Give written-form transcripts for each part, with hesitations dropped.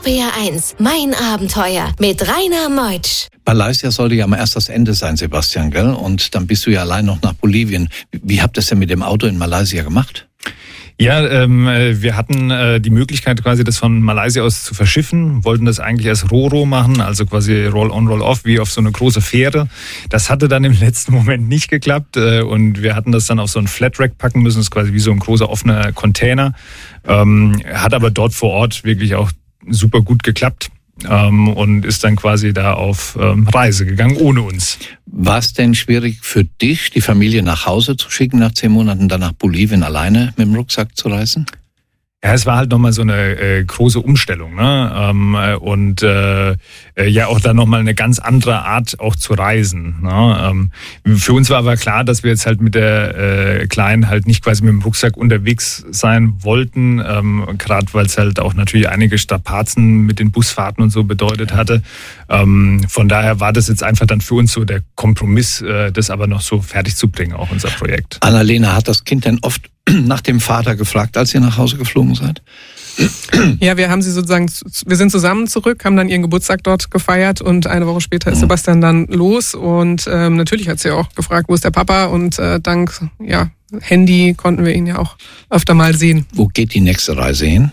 RPR1, mein Abenteuer mit Rainer Meutsch. Malaysia sollte ja mal erst das Ende sein, Sebastian, gell? Und dann bist du ja allein noch nach Bolivien. Wie habt ihr es denn mit dem Auto in Malaysia gemacht? Ja, wir hatten die Möglichkeit quasi das von Malaysia aus zu verschiffen, wollten das eigentlich als Ro-Ro machen, also quasi Roll-on, Roll-off, wie auf so eine große Fähre. Das hatte dann im letzten Moment nicht geklappt und wir hatten das dann auf so ein Flatrack packen müssen, das ist quasi wie so ein großer offener Container. Hat aber dort vor Ort wirklich auch super gut geklappt. Und ist dann quasi da auf Reise gegangen ohne uns. War es denn schwierig für dich, die Familie nach Hause zu schicken, nach 10 Monaten dann nach Bolivien alleine mit dem Rucksack zu reisen? Ja, es war halt nochmal so eine große Umstellung, ne? Und ja auch dann nochmal eine ganz andere Art auch zu reisen. Ne? Für uns war aber klar, dass wir jetzt halt mit der Kleinen halt nicht quasi mit dem Rucksack unterwegs sein wollten, gerade weil es halt auch natürlich einige Strapazen mit den Busfahrten und so bedeutet hatte. Von daher war das jetzt einfach dann für uns so der Kompromiss, das aber noch so fertig zu bringen, auch unser Projekt. Annalena, hat das Kind denn oft nach dem Vater gefragt, als ihr nach Hause geflogen seid? Ja, wir sind zusammen zurück, haben dann ihren Geburtstag dort gefeiert und eine Woche später ist Sebastian dann los und natürlich hat sie auch gefragt, wo ist der Papa, und dank Handy konnten wir ihn ja auch öfter mal sehen. Wo geht die nächste Reise hin?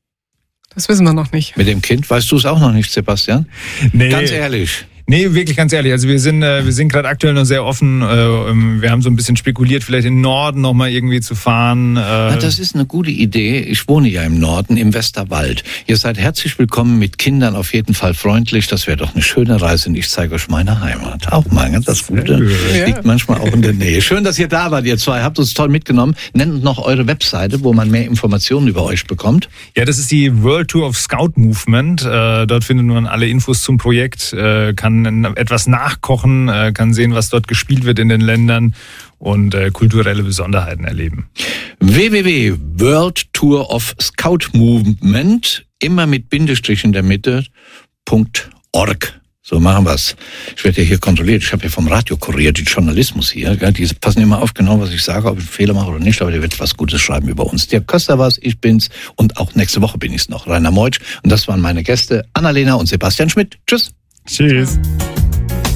Das wissen wir noch nicht. Mit dem Kind? Weißt du es auch noch nicht, Sebastian? Nee. Ganz ehrlich. Nee, wirklich ganz ehrlich. Also wir sind gerade aktuell noch sehr offen. Wir haben so ein bisschen spekuliert, vielleicht in den Norden noch mal irgendwie zu fahren. Das ist eine gute Idee. Ich wohne ja im Norden, im Westerwald. Ihr seid herzlich willkommen, mit Kindern auf jeden Fall freundlich. Das wäre doch eine schöne Reise und ich zeige euch meine Heimat. Auch mal, das Gute liegt manchmal auch in der Nähe. Schön, dass ihr da wart, ihr zwei. Habt uns toll mitgenommen. Nennt noch eure Webseite, wo man mehr Informationen über euch bekommt. Ja, das ist die World Tour of Scout Movement. Dort findet man alle Infos zum Projekt, kann etwas nachkochen, kann sehen, was dort gespielt wird in den Ländern und kulturelle Besonderheiten erleben. www.worldtourofscoutmovement, immer mit Bindestrich in der Mitte, .org. So machen wir's. Ich werde ja hier kontrolliert. Ich habe ja vom Radiokurier den Journalismus hier. Die passen immer auf, genau was ich sage, ob ich einen Fehler mache oder nicht. Aber der wird was Gutes schreiben über uns. Dirk Köster war's, ich bin's. Und auch nächste Woche bin ich's noch. Rainer Meutsch. Und das waren meine Gäste, Annalena und Sebastian Schmidt. Tschüss. Tschüss.